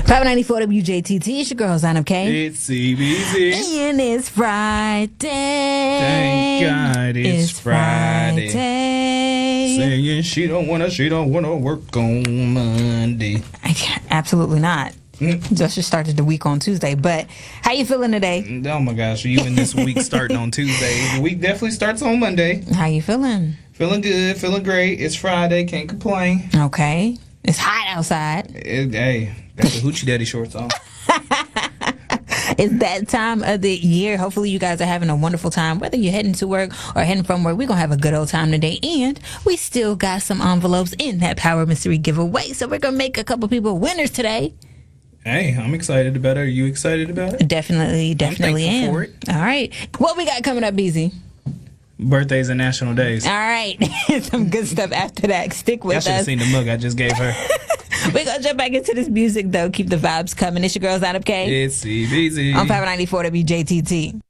594 WJTT. It's your girl, Zainab K. It's CBZ. And it's Friday. Thank God it's Friday. Saying she don't wanna work on Monday. Absolutely not. Just started the week on Tuesday. But how you feeling today? Oh my gosh, you and this week starting on Tuesday. The week definitely starts on Monday. How you feeling? Feeling good, feeling great. It's Friday, can't complain. Okay. It's hot outside. Hey, got the Hoochie Daddy shorts on. It's that time of the year. Hopefully you guys are having a wonderful time. Whether you're heading to work or heading from work, we're going to have a good old time today. And we still got some envelopes in that Power Mystery giveaway. So we're going to make a couple people winners today. Hey, I'm excited about it. Are you excited about it? Definitely am. For it. All right. What we got coming up, BZ? Birthdays and national days. All right. Some good stuff after that. Stick with I us. should have seen the mug I just gave her. We're going to jump back into this music, though. Keep the vibes coming. It's your girl, Zainab K. It's CBZ. On 594 WJTT.